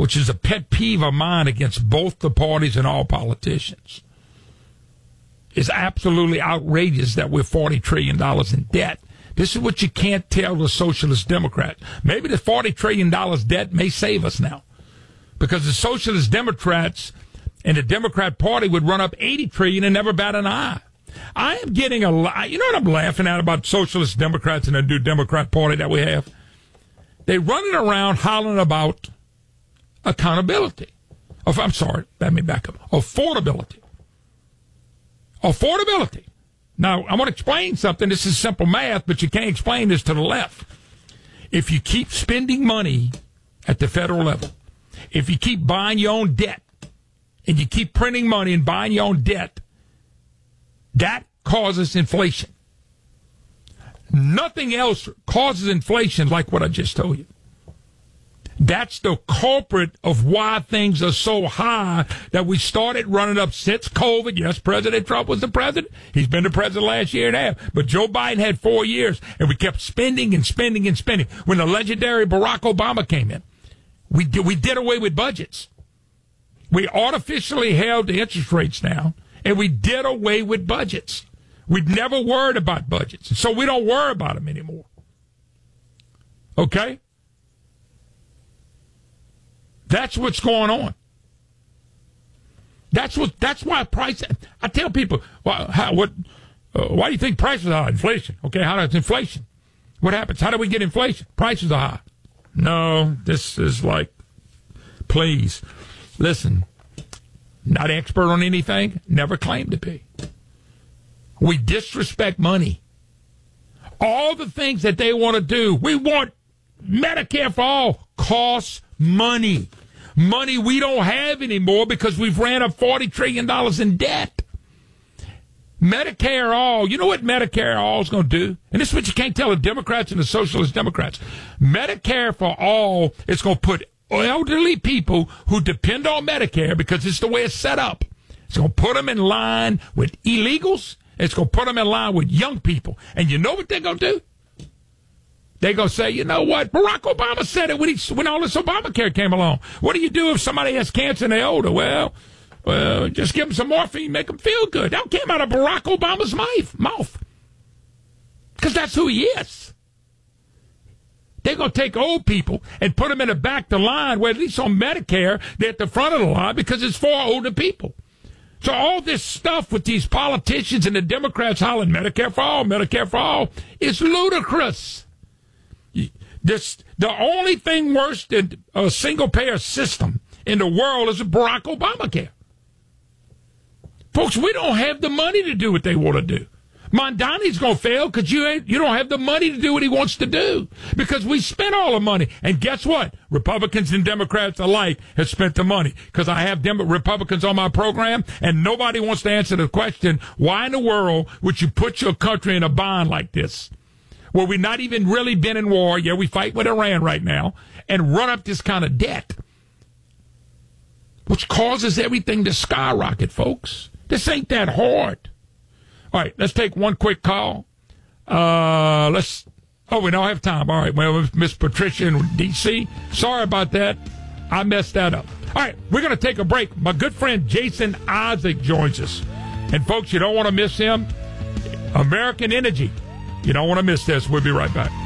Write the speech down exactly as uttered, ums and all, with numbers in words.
which is a pet peeve of mine against both the parties and all politicians. It's absolutely outrageous that we're forty trillion dollars in debt. This is what you can't tell the Socialist Democrats. Maybe the forty trillion dollars debt may save us now, because the Socialist Democrats and the Democrat Party would run up eighty trillion dollars and never bat an eye. I am getting a lot. You know what I'm laughing at about Socialist Democrats and the new Democrat Party that we have? They running around hollering about accountability. Oh, I'm sorry, let me back up. Affordability. Affordability. Now, I want to explain something. This is simple math, but you can't explain this to the left. If you keep spending money at the federal level, if you keep buying your own debt, and you keep printing money and buying your own debt, that causes inflation. Nothing else causes inflation like what I just told you. That's the culprit of why things are so high that we started running up since COVID. Yes, President Trump was the president. He's been the president last year and a half. But Joe Biden had four years, and we kept spending and spending and spending. When the legendary Barack Obama came in, we did, we did away with budgets. We artificially held the interest rates down, and we did away with budgets. We'd never worried about budgets, so we don't worry about them anymore. Okay? That's what's going on. That's what. That's why price. I tell people, well, how, what? Uh, why do you think prices are high? Inflation. Okay, how does inflation? What happens? How do we get inflation? Prices are high. No, this is like, please, listen. Not expert on anything. Never claimed to be. We disrespect money. All the things that they want to do. We want Medicare for all. Costs money. Money we don't have anymore because we've ran up forty trillion dollars in debt. Medicare all. You know what Medicare all is going to do? And this is what you can't tell the Democrats and the Socialist Democrats. Medicare for all is going to put elderly people who depend on Medicare, because it's the way it's set up. It's going to put them in line with illegals. It's going to put them in line with young people. And you know what they're going to do? They're going to say, you know what? Barack Obama said it when, he, when all this Obamacare came along. What do you do if somebody has cancer and they're older? Well, well, just give them some morphine, make them feel good. That came out of Barack Obama's mouth. Because that's who he is. They're going to take old people and put them in the back of the line, where at least on Medicare, they're at the front of the line because it's for older people. So all this stuff with these politicians and the Democrats hollering Medicare for all, Medicare for all, is ludicrous. This, the only thing worse than a single-payer system in the world is Barack Obamacare. Folks, we don't have the money to do what they want to do. Mondani's going to fail because you ain't, you don't have the money to do what he wants to do, because we spent all the money. And guess what? Republicans and Democrats alike have spent the money, because I have Dem- Republicans on my program, and nobody wants to answer the question, why in the world would you put your country in a bind like this, where we've not even really been in war? Yeah, we fight with Iran right now, and run up this kind of debt, which causes everything to skyrocket, folks. This ain't that hard. All right, let's take one quick call. Uh, let's. Oh, we don't have time. All right, well, Miss Patricia in D C, sorry about that. I messed that up. All right, we're going to take a break. My good friend Jason Isaac joins us. And, folks, you don't want to miss him. American Energy. You don't want to miss this. We'll be right back.